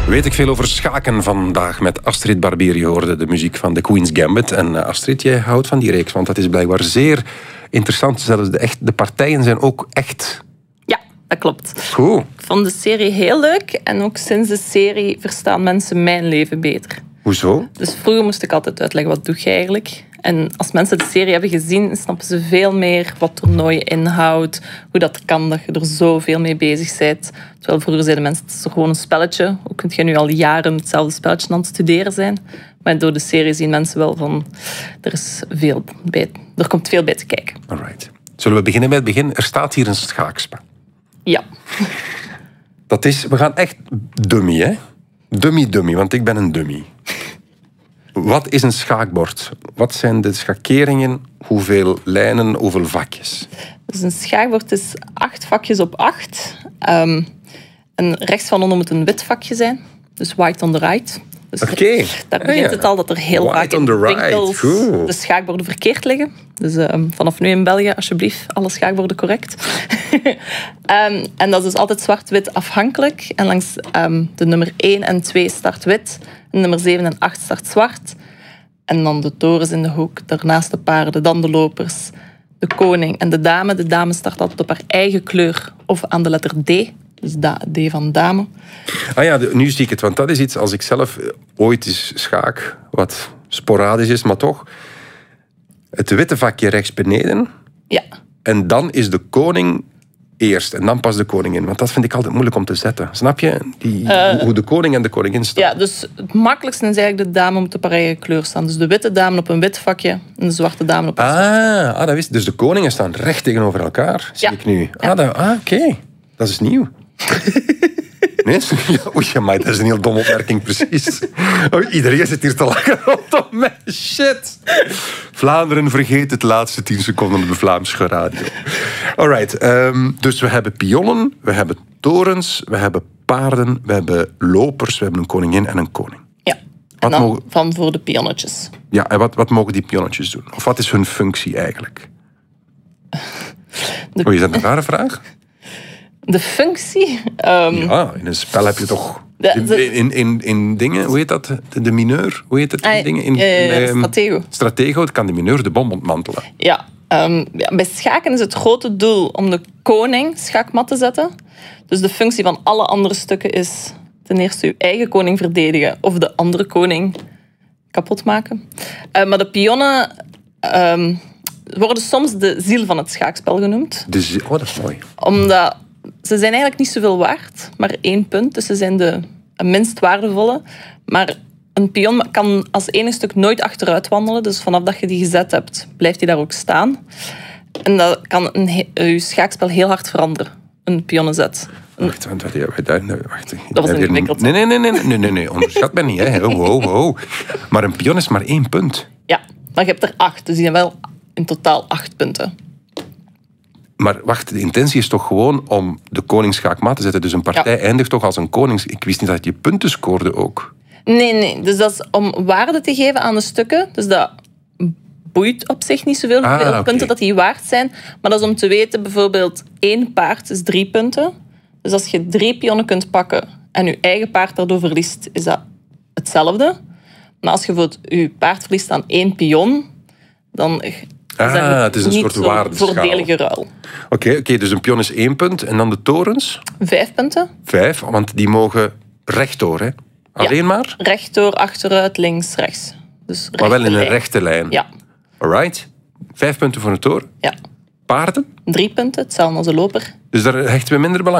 Weet ik veel over schaken vandaag met Astrid Barbier. Je hoorde de muziek van The Queen's Gambit. En Astrid, jij houdt van die reeks, want dat is blijkbaar zeer interessant. Zelfs de partijen zijn ook echt... Ja, dat klopt. Goed. Ik vond de serie heel leuk en ook sinds de serie verstaan mensen mijn leven beter. Hoezo? Dus vroeger moest ik altijd uitleggen, wat doe je eigenlijk? En als mensen de serie hebben gezien, snappen ze veel meer wat toernooien inhoudt, hoe dat kan, dat je er zoveel mee bezig bent. Terwijl vroeger zeiden mensen, het is toch gewoon een spelletje. Ook kun je nu al jaren hetzelfde spelletje aan het studeren zijn. Maar door de serie zien mensen wel van, er komt veel bij te kijken. Alright. Zullen we beginnen bij het begin? Er staat hier een schaakspel. Ja. Dat is, we gaan echt dummy, hè? Dummy, want ik ben een dummy. Wat is een schaakbord? Wat zijn de schakeringen? Hoeveel lijnen, hoeveel vakjes? Dus een schaakbord is 8 vakjes op 8. En rechts van onder moet een wit vakje zijn. Dus white on the right. Dus daar begint het al dat er heel vaak in de winkels de schaakborden verkeerd liggen. Dus vanaf nu in België, alsjeblieft, alle schaakborden correct. En dat is dus altijd zwart-wit afhankelijk. En langs de nummer 1 en 2 start wit. En nummer 7 en 8 start zwart. En dan de torens in de hoek, daarnaast de paarden, dan de lopers, de koning en de dame. De dame start altijd op haar eigen kleur of aan de letter D. Dus D van dame. Ah ja, nu zie ik het. Want dat is iets, als ik zelf ooit eens schaak, wat sporadisch is, maar toch. Het witte vakje rechts beneden. Ja. En dan is de koning eerst. En dan pas de koningin. Want dat vind ik altijd moeilijk om te zetten. Snap je? Hoe de koning en de koningin staan. Ja, dus het makkelijkste is eigenlijk de dame moet op haar eigen kleur staan. Dus de witte dame op een wit vakje en de zwarte dame op een zwart. Dat wist. Dus de koningen staan recht tegenover elkaar, zie ik nu. Ja. Oké. Dat is nieuw. Nee? Oei, maar dat is een heel domme opmerking, precies. Oh, iedereen zit hier te lachen rondom mij. Shit. Vlaanderen vergeet het laatste 10 seconden op de Vlaamse radio. Alright. Dus we hebben pionnen, we hebben torens, we hebben paarden, we hebben lopers, we hebben een koningin en een koning. Ja. En dan van voor de pionnetjes. Ja, en wat mogen die pionnetjes doen? Of wat is hun functie eigenlijk? Is dat een rare vraag? De functie? Ja, in een spel heb je toch... In dingen, hoe heet dat? De mineur? Hoe heet het? Stratego. Stratego, het kan de mineur de bom ontmantelen. Ja. Bij schaken is het grote doel om de koning schaakmat te zetten. Dus de functie van alle andere stukken is ten eerste je eigen koning verdedigen of de andere koning kapot maken. Maar de pionnen worden soms de ziel van het schaakspel genoemd. Dat is mooi. Omdat ze zijn eigenlijk niet zoveel waard, maar 1 punt. Dus ze zijn de minst waardevolle. Maar een pion kan als ene stuk nooit achteruit wandelen. Dus vanaf dat je die gezet hebt, blijft die daar ook staan. En dat kan je schaakspel heel hard veranderen. Een pionnenzet. Wacht. Dat was ingewikkeld. Nee, onderschat mij niet. Hè. Ho. Maar een pion is maar 1 punt. Ja, maar je hebt er 8. Dus die zijn wel in totaal 8 punten. Maar wacht, de intentie is toch gewoon om de koning schaakmat te zetten. Dus een partij eindigt toch als een konings... Ik wist niet dat je punten scoorde ook. Nee. Dus dat is om waarde te geven aan de stukken. Dus dat boeit op zich niet zoveel hoeveel punten dat die waard zijn. Maar dat is om te weten, bijvoorbeeld 1 paard is 3 punten. Dus als je 3 pionnen kunt pakken en je eigen paard daardoor verliest, is dat hetzelfde. Maar als je bijvoorbeeld je paard verliest aan 1 pion, dan... het is een soort waardeschaal. Voordelige ruil. Oké, dus een pion is 1 punt. En dan de torens? 5 punten. 5, want die mogen rechtdoor, hè? Alleen maar? Rechtdoor, achteruit, links, rechts. Dus maar wel in een rechte lijn? Ja. Alright. 5 punten voor een toren? Ja. Paarden? 3 punten, hetzelfde als een loper. Dus daar hechten we minder belang